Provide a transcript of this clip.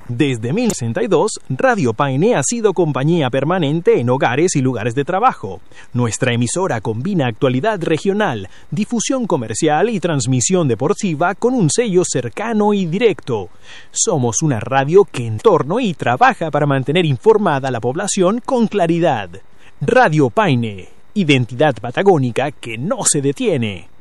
Desde 1062, Radio Paine ha sido compañía permanente en hogares y lugares de trabajo. Nuestra emisora combina actualidad regional, difusión comercial y transmisión deportiva con un sello cercano y directo. Somos una radio que entorna y trabaja para mantener informada a la población con claridad. Radio Paine, identidad patagónica que no se detiene.